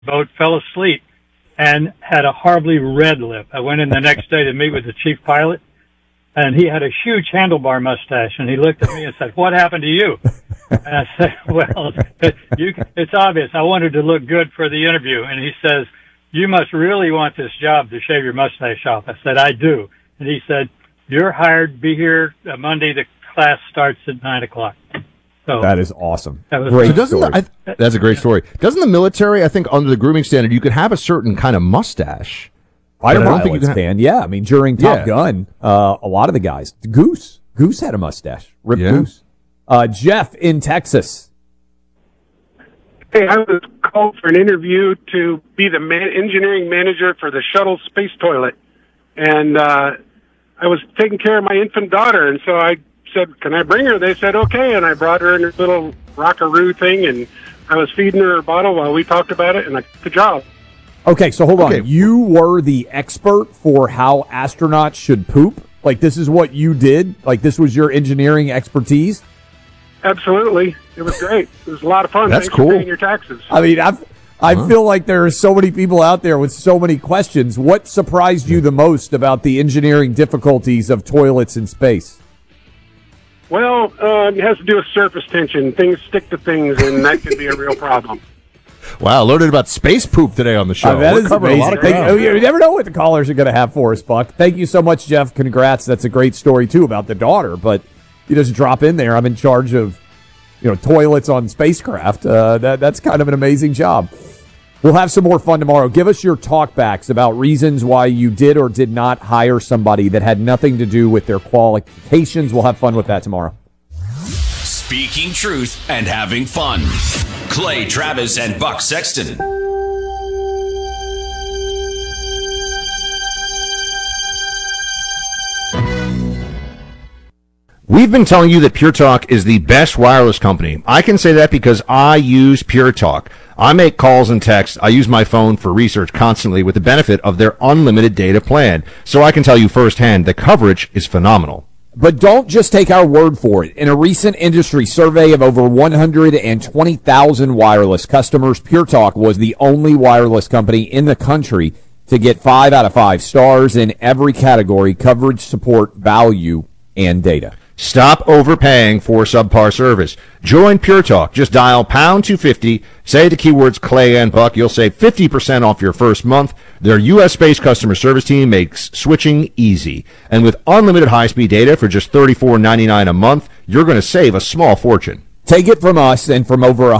boat, fell asleep, and had a horribly red lip. I went in the next day to meet with the chief pilot, and he had a huge handlebar mustache, and he looked at me and said, "What happened to you?" And I said, "Well, it's obvious. I wanted to look good for the interview." And he says, "You must really want this job to shave your mustache off." I said, "I do." And he said, "You're hired. Be here Monday. The class starts at 9:00. So that is awesome. That was great story. That's a great story. Doesn't the military, I think, under the grooming standard, you could have a certain kind of mustache? I don't think you can. Fan. Yeah, I mean, during Top Gun, a lot of the guys, Goose had a mustache. Rip Goose. Jeff in Texas. Hey, I was called for an interview to be the engineering manager for the shuttle space toilet. And I was taking care of my infant daughter, and so I said, "Can I bring her?" They said, "Okay," and I brought her in her little rockaroo thing, and I was feeding her a bottle while we talked about it, and I got the job. Okay, so hold on. You were the expert for how astronauts should poop? Like, this is what you did? Like, this was your engineering expertise? Absolutely. It was great. It was a lot of fun. That's Thanks cool. for paying your taxes. I mean, I feel like there are so many people out there with so many questions. What surprised you the most about the engineering difficulties of toilets in space? Well, it has to do with surface tension. Things stick to things, and that can be a real problem. Wow, learned about space poop today on the show. That We're is covering amazing. a lot of ground. You never know what the callers are going to have for us, Buck. Thank you so much, Jeff. Congrats. That's a great story, too, about the daughter. But you just drop in there. I'm in charge of, toilets on spacecraft. That's kind of an amazing job. We'll have some more fun tomorrow. Give us your talkbacks about reasons why you did or did not hire somebody that had nothing to do with their qualifications. We'll have fun with that tomorrow. Speaking truth and having fun. Clay Travis and Buck Sexton. We've been telling you that Pure Talk is the best wireless company. I can say that because I use Pure Talk. I make calls and texts. I use my phone for research constantly with the benefit of their unlimited data plan. So I can tell you firsthand, the coverage is phenomenal. But don't just take our word for it. In a recent industry survey of over 120,000 wireless customers, Pure Talk was the only wireless company in the country to get 5 out of 5 stars in every category: coverage, support, value, and data. Stop overpaying for subpar service. Join Pure Talk. Just dial pound 250, say the keywords Clay and Buck. You'll save 50% off your first month. Their U.S.-based customer service team makes switching easy. And with unlimited high-speed data for just $34.99 a month, you're going to save a small fortune. Take it from us and from over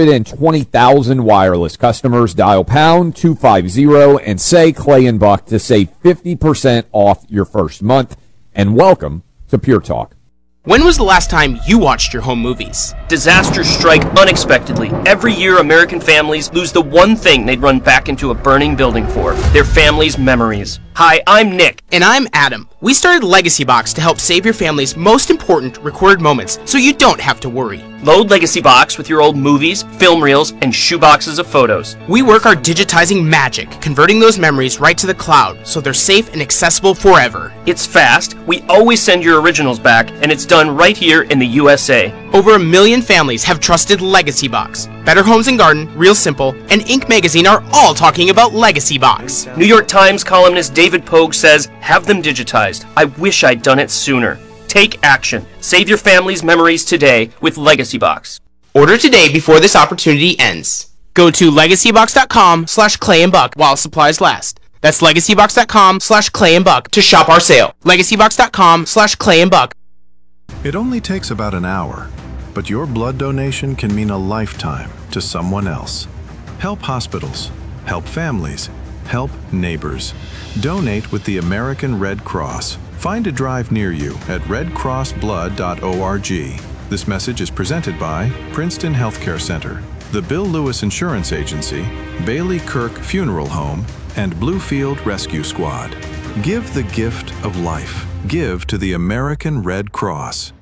120,000 wireless customers. Dial pound 250 and say Clay and Buck to save 50% off your first month. And welcome to Pure Talk. When was the last time you watched your home movies? Disasters strike unexpectedly. Every year, American families lose the one thing they'd run back into a burning building for: their family's memories. Hi, I'm Nick. And I'm Adam. We started Legacy Box to help save your family's most important recorded moments so you don't have to worry. Load Legacy Box with your old movies, film reels, and shoeboxes of photos. We work our digitizing magic, converting those memories right to the cloud so they're safe and accessible forever. It's fast, we always send your originals back, and it's done right here in the USA. Over 1 million families have trusted Legacy Box. Better Homes and Garden, Real Simple, and Inc. Magazine are all talking about Legacy Box. New York Times columnist David Pogue says, "Have them digitized. I wish I'd done it sooner." Take action. Save your family's memories today with Legacy Box. Order today before this opportunity ends. Go to legacybox.com/clayandbuck while supplies last. That's legacybox.com/clayandbuck to shop our sale. legacybox.com/clayandbuck. It only takes about an hour, but your blood donation can mean a lifetime to someone else. Help hospitals. Help families. Help neighbors. Donate with the American Red Cross. Find a drive near you at redcrossblood.org. This message is presented by Princeton Healthcare Center, the Bill Lewis Insurance Agency, Bailey Kirk Funeral Home, and Bluefield Rescue Squad. Give the gift of life. Give to the American Red Cross.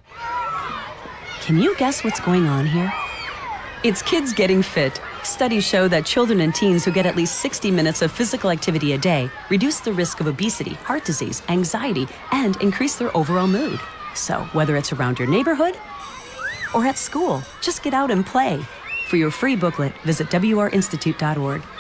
Can you guess what's going on here? It's kids getting fit. Studies show that children and teens who get at least 60 minutes of physical activity a day reduce the risk of obesity, heart disease, anxiety, and increase their overall mood. So, whether it's around your neighborhood or at school, just get out and play. For your free booklet, visit wrinstitute.org.